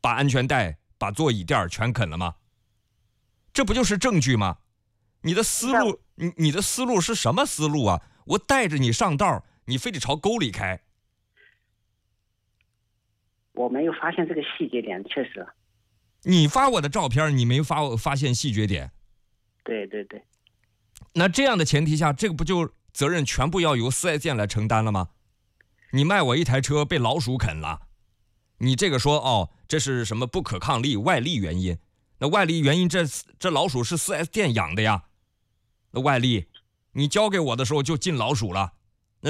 把安全带、把座椅垫全啃了吗？这不就是证据吗？你的思路，你的思路是什么思路啊？我带着你上道，你非得朝沟里开。 我没有发现这个细节点，确实。 你发我的照片，你没发现细节点。 对对对。 那这样的前提下，这个不就责任全部要由4S店来承担了吗？你卖我一台车被老鼠啃了，你这个说这是什么不可抗力外力原因？那外力原因这老鼠是4S店养的呀，那外力你交给我的时候就进老鼠了，